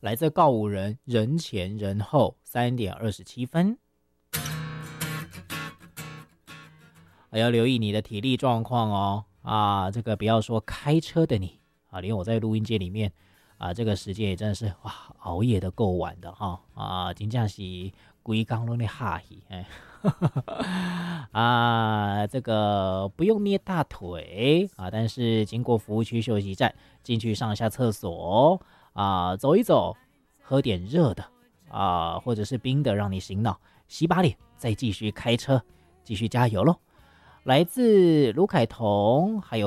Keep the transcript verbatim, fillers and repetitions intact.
来自告五人，人前人后三点二十七分。还要留意你的体力状况哦。啊，这个不要说开车的你啊，连我在录音间里面啊，这个时间也真的是哇，熬夜的够晚的哈啊，真正是规工拢在哈气哎。啊，这个不用捏大腿啊，但是经过服务区休息站进去上一下厕所啊，走一走，喝点热的啊，或者是冰的，让你醒脑，洗把脸，再继续开车，继续加油咯。来自卢凯彤，还有